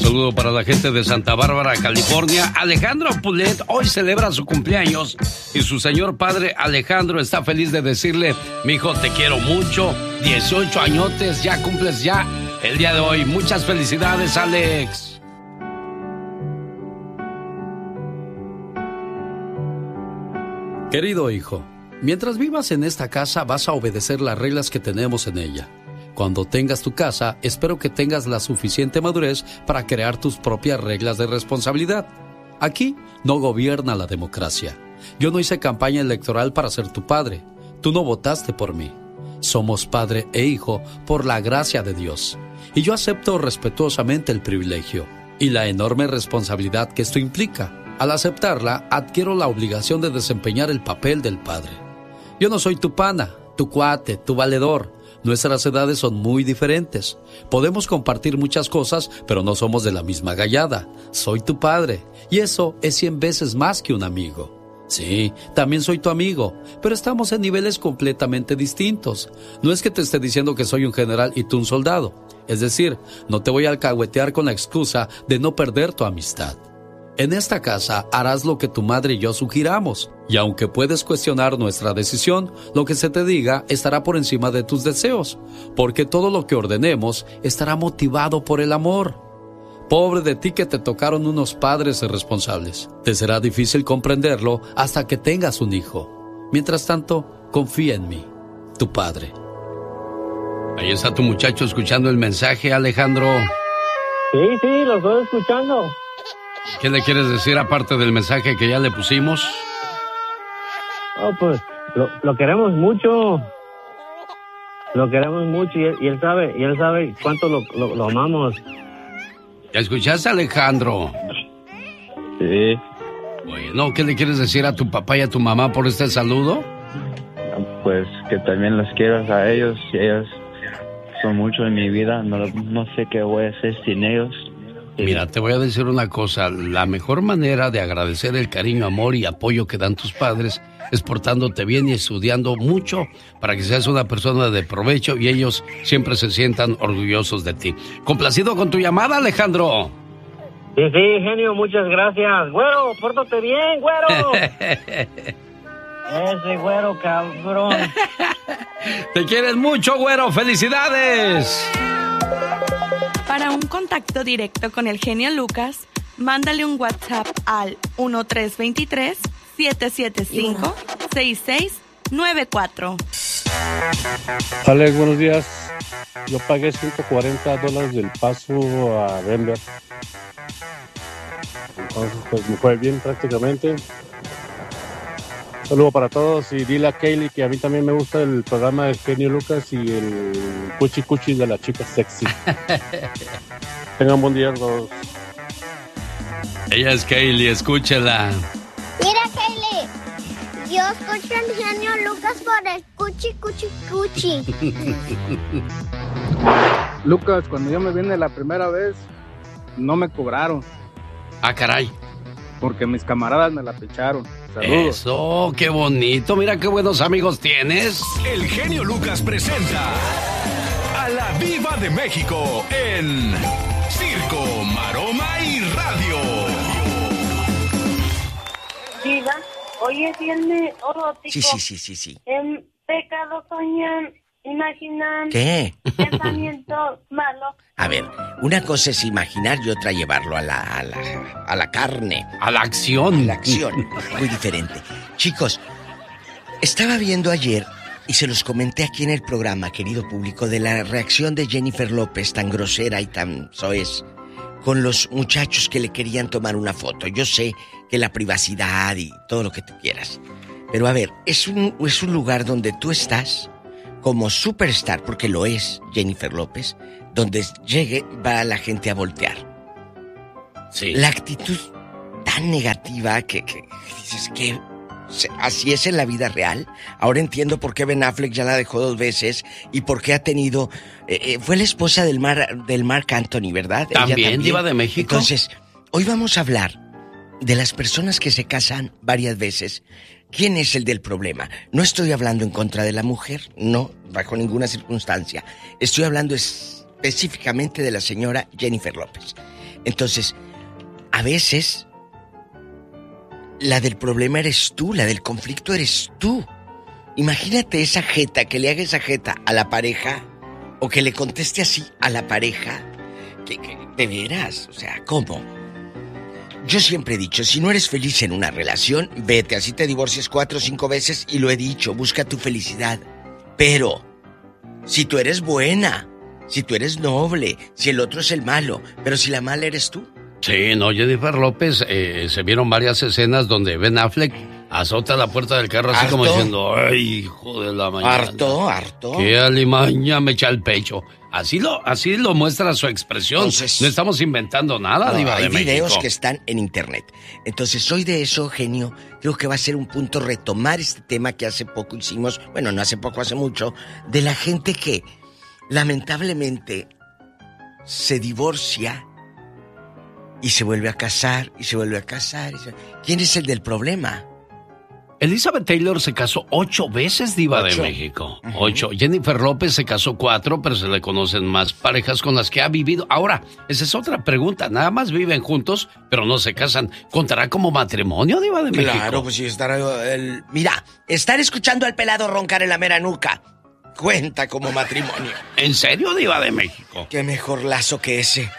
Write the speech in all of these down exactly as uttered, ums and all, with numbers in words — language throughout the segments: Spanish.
saludo para la gente de Santa Bárbara, California. Alejandro Pulet hoy celebra su cumpleaños y su señor padre Alejandro está feliz de decirle: mijo, te quiero mucho, dieciocho añotes, ya cumples ya el día de hoy. Muchas felicidades, Alex. Querido hijo, mientras vivas en esta casa vas a obedecer las reglas que tenemos en ella. Cuando tengas tu casa, espero que tengas la suficiente madurez para crear tus propias reglas de responsabilidad. Aquí no gobierna la democracia. Yo no hice campaña electoral para ser tu padre. Tú no votaste por mí. Somos padre e hijo por la gracia de Dios. Y yo acepto respetuosamente el privilegio y la enorme responsabilidad que esto implica. Al aceptarla, adquiero la obligación de desempeñar el papel del padre. Yo no soy tu pana, tu cuate, tu valedor. Nuestras edades son muy diferentes. Podemos compartir muchas cosas, pero no somos de la misma gallada. Soy tu padre, y eso es cien veces más que un amigo. Sí, también soy tu amigo, pero estamos en niveles completamente distintos. No es que te esté diciendo que soy un general y tú un soldado. Es decir, no te voy a alcahuetear con la excusa de no perder tu amistad. En esta casa harás lo que tu madre y yo sugiramos, y aunque puedes cuestionar nuestra decisión, lo que se te diga estará por encima de tus deseos, porque todo lo que ordenemos estará motivado por el amor. Pobre de ti que te tocaron unos padres irresponsables. Te será difícil comprenderlo hasta que tengas un hijo. Mientras tanto, confía en mí, tu padre. Ahí está tu muchacho escuchando el mensaje, Alejandro. Sí, sí, lo estoy escuchando. ¿Qué le quieres decir aparte del mensaje que ya le pusimos? Oh, pues, lo, lo queremos mucho. Lo queremos mucho y él, y él sabe, y él sabe cuánto lo, lo, lo amamos. ¿Ya escuchaste, Alejandro? Sí. Bueno, ¿qué le quieres decir a tu papá y a tu mamá por este saludo? Pues que también los quiero a ellos, y ellos son mucho en mi vida. No, no sé qué voy a hacer sin ellos. Mira, te voy a decir una cosa. La mejor manera de agradecer el cariño, amor y apoyo que dan tus padres es portándote bien y estudiando mucho para que seas una persona de provecho y ellos siempre se sientan orgullosos de ti. Complacido con tu llamada, Alejandro. Sí, sí, genio, muchas gracias. Güero, pórtate bien, güero. Ese güero, cabrón. Te quieres mucho, güero. ¡Felicidades! Para un contacto directo con el genio Lucas, mándale un WhatsApp al uno tres dos tres, siete siete cinco, seis seis nueve cuatro. Alex, buenos días. Yo pagué ciento cuarenta dólares del paso a Denver. Entonces, pues me fue bien prácticamente. Saludo para todos y dile a Kaylee que a mí también me gusta el programa de Genio Lucas y el Cuchi Cuchi de la chica sexy. Tengan buen día todos. Ella es Kaylee, escúchela. Mira, Kaylee, yo escucho al Genio Lucas por el Cuchi Cuchi Cuchi. Lucas, cuando yo me vine la primera vez, no me cobraron. Ah, caray. Porque mis camaradas me la pecharon. Saludos. Eso, qué bonito. Mira qué buenos amigos tienes. El Genio Lucas presenta a la Diva de México en Circo, Maroma y Radio. Diva, hoy es viernes erótico. Sí, sí, sí, sí, sí. En pecado soñan, imaginan. ¿Qué? Pensamientos malos. A ver, una cosa es imaginar y otra llevarlo a la, a la, a la carne. A la acción. A la acción. Muy diferente. Chicos, estaba viendo ayer, y se los comenté aquí en el programa, querido público, de la reacción de Jennifer López, tan grosera y tan soez, con los muchachos que le querían tomar una foto. Yo sé que la privacidad y todo lo que tú quieras. Pero a ver, es un, es un lugar donde tú estás como superstar, porque lo es Jennifer López, donde llegue va la gente a voltear. Sí. La actitud tan negativa que, que, que dices que así es en la vida real. Ahora entiendo por qué Ben Affleck ya la dejó dos veces y por qué ha tenido... Eh, eh, fue la esposa del, Mar, del Marc Anthony, ¿verdad? ¿También, Ella también, Diva de México? Entonces, hoy vamos a hablar de las personas que se casan varias veces. ¿Quién es el del problema? No estoy hablando en contra de la mujer, no, bajo ninguna circunstancia. Estoy hablando específicamente de la señora Jennifer López. Entonces, a veces, la del problema eres tú, la del conflicto eres tú. Imagínate esa jeta, que le haga esa jeta a la pareja, o que le conteste así a la pareja. Que, que, de veras, o sea, ¿cómo? Yo siempre he dicho, si no eres feliz en una relación, vete, así te divorcies cuatro o cinco veces, y lo he dicho, busca tu felicidad. Pero, si tú eres buena, si tú eres noble, si el otro es el malo, pero si la mala eres tú. Sí, no, Jennifer López, eh, se vieron varias escenas donde Ben Affleck azota la puerta del carro así ¿Harto? como diciendo, ay, hijo de la mañana. Harto, harto. Qué alimaña me echa el pecho. Así lo, así lo muestra su expresión. Entonces, no estamos inventando nada, no, Diva de hay México. videos que están en internet. Entonces, soy de eso, genio. Creo que va a ser un punto retomar este tema que hace poco hicimos, bueno, no hace poco, hace mucho, de la gente que lamentablemente se divorcia y se vuelve a casar, y se vuelve a casar. Y se... ¿Quién es el del problema? Elizabeth Taylor se casó ocho veces, Diva ¿Ocho? de México. Uh-huh. Ocho. Jennifer López se casó cuatro, pero se le conocen más parejas con las que ha vivido. Ahora, esa es otra pregunta. Nada más viven juntos, pero no se casan. ¿Contará como matrimonio, Diva de México? Claro, pues sí, estará el... Mira, estar escuchando al pelado roncar en la mera nuca cuenta como matrimonio. ¿En serio, Diva de México? Qué mejor lazo que ese.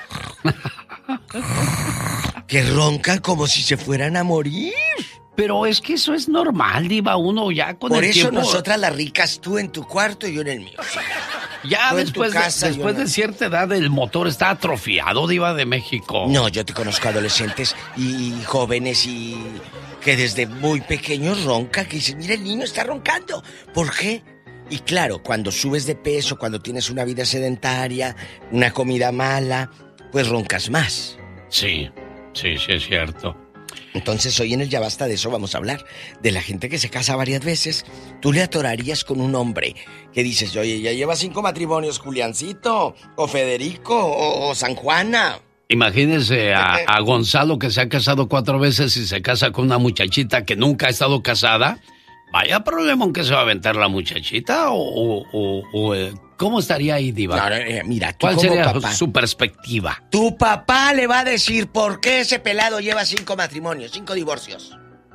Que roncan como si se fueran a morir. Pero es que eso es normal, Diva, uno ya con Por el eso tiempo... nosotras las ricas, tú en tu cuarto y yo en el mío. Ya tú después, casa, de, después no. de cierta edad el motor está atrofiado, Diva de México. No, yo te conozco adolescentes y jóvenes y que desde muy pequeños roncan, que dicen, mira, el niño está roncando. ¿Por qué? Y claro, cuando subes de peso, cuando tienes una vida sedentaria, una comida mala, pues roncas más. Sí, sí, sí es cierto. Entonces hoy en el Ya Basta de eso vamos a hablar. De la gente que se casa varias veces. ¿Tú le atorarías con un hombre que dices, oye, ya lleva cinco matrimonios, Juliancito, o Federico, o, o San Juana? Imagínense a, a Gonzalo, que se ha casado cuatro veces y se casa con una muchachita que nunca ha estado casada. Vaya problema en que se va a aventar la muchachita, o, o, o, o eh, ¿cómo estaría ahí, Diva? No, eh, mira, tú ¿Cuál como sería papá, su perspectiva? tu papá le va a decir por qué ese pelado lleva cinco matrimonios, cinco divorcios.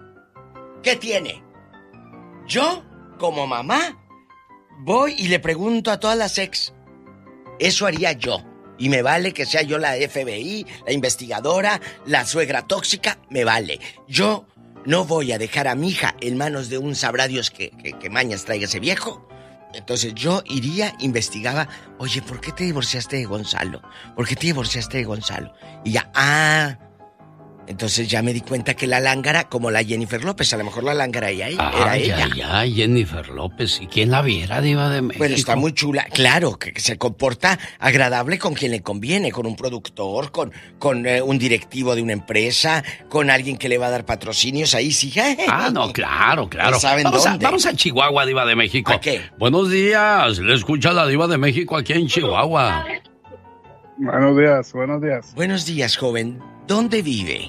¿Qué tiene? Yo, como mamá, voy y le pregunto a todas las ex. Eso haría yo. Y me vale que sea yo la F B I, la investigadora, la suegra tóxica, me vale. Yo no voy a dejar a mi hija en manos de un sabrá Dios que, que, que mañas traiga ese viejo. Entonces yo iría, investigaba, oye, ¿por qué te divorciaste de Gonzalo? ¿Por qué te divorciaste de Gonzalo? Y ya, ah... Entonces ya me di cuenta que la lángara, como la Jennifer López, a lo mejor la lángara ella, era Ay, ella. ay, ay, Jennifer López. ¿Y quién la viera, Diva de México? Bueno, está muy chula. Claro, que, que se comporta agradable con quien le conviene, con un productor, con, con eh, un directivo de una empresa, con alguien que le va a dar patrocinios, ahí sí. Ah, no, claro, claro. No saben vamos, dónde. A, vamos a Chihuahua, Diva de México. ¿A qué? Buenos días, le escucha la Diva de México aquí en Chihuahua. Buenos días, buenos días. Buenos días, joven. ¿Dónde vive?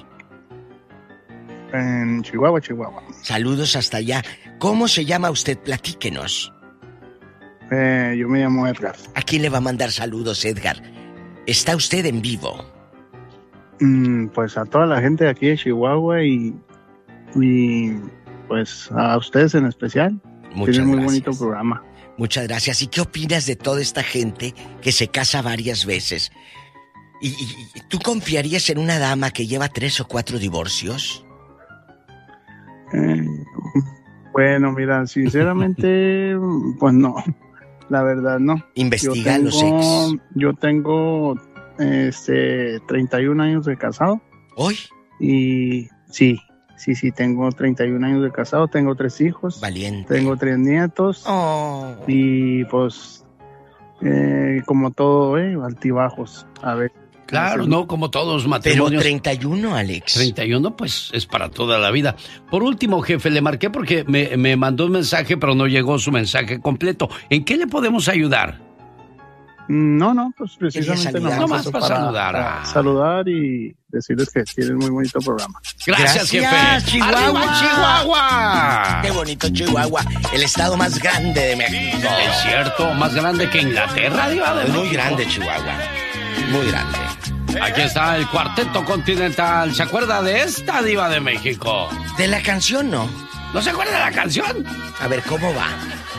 En Chihuahua, Chihuahua. Saludos hasta allá. ¿Cómo se llama usted? Platíquenos. Eh, yo me llamo Edgar. ¿A quién le va a mandar saludos, Edgar? Está usted en vivo. Mm, pues a toda la gente de aquí de Chihuahua y, y pues a ustedes en especial. Muchas Tienen muy gracias. bonito programa. Muchas gracias. ¿Y qué opinas de toda esta gente que se casa varias veces? ¿Y, y, y tú confiarías en una dama que lleva tres o cuatro divorcios? Eh, bueno, mira, sinceramente, pues no. La verdad, no. Investiga yo los tengo, ex. Yo tengo este, treinta y un años de casado. ¿Hoy? Y sí, sí, sí, tengo treinta y un años de casado, tengo tres hijos. Valiente. Tengo tres nietos. Oh. Y pues, eh, como todo, ¿eh? Altibajos. A ver. Claro, no, como todos los Pero matrimonios. treinta y uno, Alex. treinta y uno, pues, es para toda la vida. Por último, jefe, le marqué porque me, me mandó un mensaje, pero no llegó su mensaje completo. ¿En qué le podemos ayudar? No, no, pues precisamente saludar. nomás Nomás eso para saludar, para ah. saludar y decirles que tienen muy bonito programa. Gracias, jefe. Chihuahua. ¡Arriba, Chihuahua! Qué bonito Chihuahua, el estado más grande de México. Es cierto, más grande que Inglaterra, Diva de Es muy México. grande Chihuahua, muy grande. Aquí está el Cuarteto Continental. ¿Se acuerda de esta diva de México? ¿De la canción no? ¿No se acuerda de la canción? A ver, ¿cómo va?